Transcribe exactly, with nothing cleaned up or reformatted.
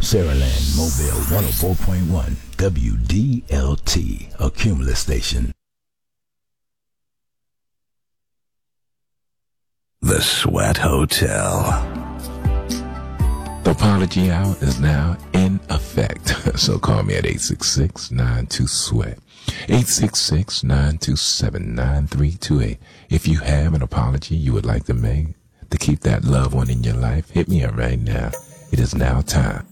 Saraland Mobile one oh four point one W D L T, a Cumulus station. The Sweat Hotel. The apology hour is now in effect. So call me at eight six six, nine two, sweat. eight six six, nine two seven, nine three two eight. If you have an apology you would like to make to keep that loved one in your life, hit me up right now. It is now time